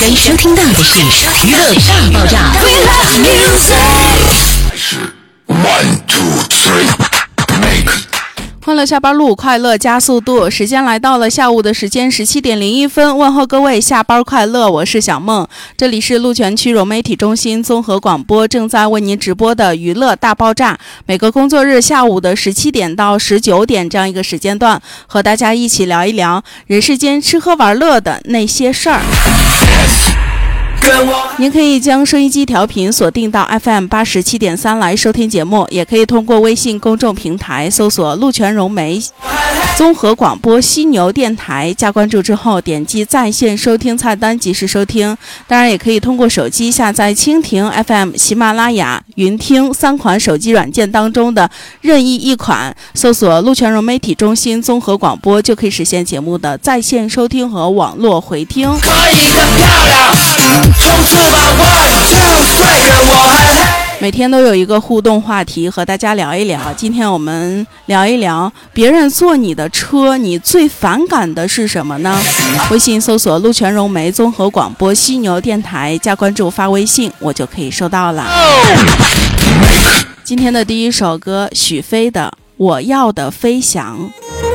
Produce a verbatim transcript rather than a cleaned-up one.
您收听到的是娱乐大爆炸。 是 one two three make。 欢乐下班路，快乐加速度。时间来到了下午的时间十七点零一分，问候各位下班快乐，我是小梦，这里是鹿泉区融媒体中心综合广播正在为您直播的娱乐大爆炸。每个工作日下午的十七点到十九点这样一个时间段，和大家一起聊一聊人世间吃喝玩乐的那些事儿。您可以将收音机调频锁定到 F M 八十七点三来收听节目，也可以通过微信公众平台搜索鹿泉融媒综合广播犀牛电台，加关注之后点击在线收听菜单及时收听。当然也可以通过手机下载蜻蜓 F M、 喜马拉雅、云听三款手机软件当中的任意一款，搜索鹿泉融媒体中心综合广播，就可以实现节目的在线收听和网络回听。 可以更漂亮，冲出吧 one two three， 跟我喊嘿。 每天都有一个互动话题和大家聊一聊，今天我们聊一聊别人坐你的车你最反感的是什么呢？微信搜索鹿泉融媒综合广播犀牛电台，加关注发微信我就可以收到了。今天的第一首歌，许飞的《我要的飞翔》。